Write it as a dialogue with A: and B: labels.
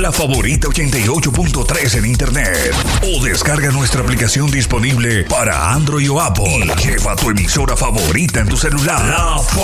A: la favorita 88.3 en internet o descarga nuestra aplicación disponible para Android o Apple. Lleva tu emisora favorita en tu celular. La